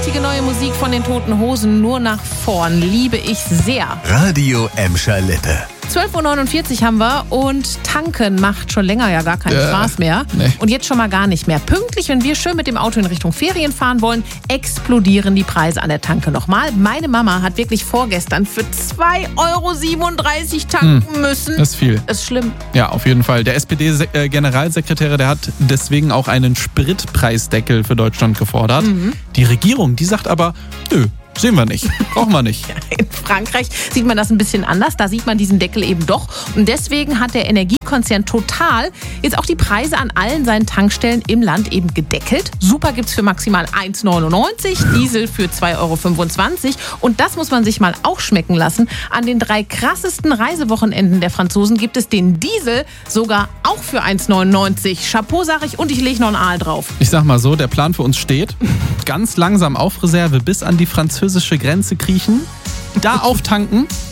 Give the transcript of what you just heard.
großartige neue Musik von den Toten Hosen, Nur nach vorn, liebe ich sehr. Radio Emscher Lippe. 12.49 Uhr haben wir und tanken macht schon länger ja gar keinen Spaß mehr. Nee. Und jetzt schon mal gar nicht mehr. Pünktlich, wenn wir schön mit dem Auto in Richtung Ferien fahren wollen, explodieren die Preise an der Tanke nochmal. Meine Mama hat wirklich vorgestern für 2,37 € tanken müssen. Das ist viel. Ist schlimm. Ja, auf jeden Fall. Der SPD-Generalsekretär, der hat deswegen auch einen Spritpreisdeckel für Deutschland gefordert. Die Regierung, die sagt aber, nö, sehen wir nicht, brauchen wir nicht. In Frankreich sieht man das ein bisschen anders. Da sieht man diesen Deckel eben doch. Und deswegen hat der Energiekonzern Total jetzt auch die Preise an allen seinen Tankstellen im Land eben gedeckelt. Super gibt's für maximal 1,99 €, Diesel für 2,25 €. Und das muss man sich mal auch schmecken lassen. An den 3 krassesten Reisewochenenden der Franzosen gibt es den Diesel sogar auch für 1,99 €. Chapeau, sag ich, und ich lege noch einen Aal drauf. Ich sag mal so, der Plan für uns steht. Ganz langsam auf Reserve bis an die französische Grenze kriechen, da auftanken